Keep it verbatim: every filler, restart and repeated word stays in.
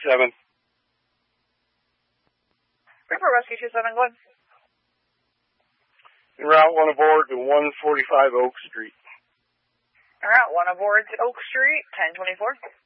seven. River Rescue two seven, go ahead. En route one aboard to one forty-five Oak Street. En route one aboard to Oak Street, ten twenty-four.